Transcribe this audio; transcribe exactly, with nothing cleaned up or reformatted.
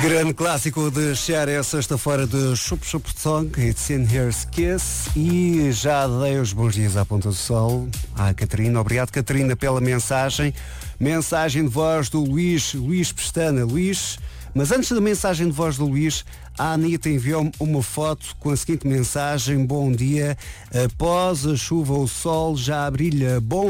Grande clássico de Cher é a sexta-feira de Chup Chup Song, It's in Here's Kiss. E já dei os bons dias à Ponta do Sol à Catarina. Obrigado, Catarina, pela mensagem. Mensagem de voz do Luís, Luís Pestana. Luís, mas antes da mensagem de voz do Luís, a Anitta enviou-me uma foto com a seguinte mensagem: bom dia, após a chuva o sol já brilha, bom